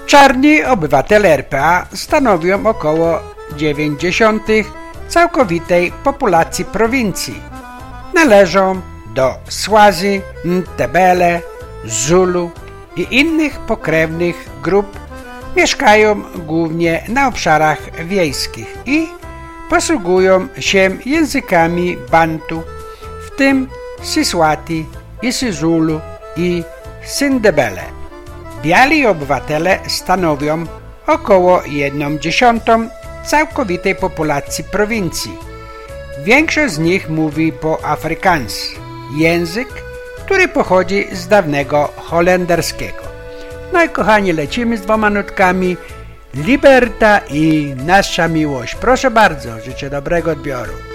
Czarni obywatele RPA stanowią około 0,9 całkowitej populacji prowincji. Należą do Swazi, Ntebele, Zulu i innych pokrewnych grup. Mieszkają głównie na obszarach wiejskich i posługują się językami bantu, w tym Siswati, isiZulu i Sindebele. Biali obywatele stanowią około 1/10 całkowitej populacji prowincji. Większość z nich mówi po Afrikaans, język, który pochodzi z dawnego holenderskiego. No i kochani, lecimy z 2 nutkami. Liberta i Nasza miłość. Proszę bardzo, życzę dobrego odbioru.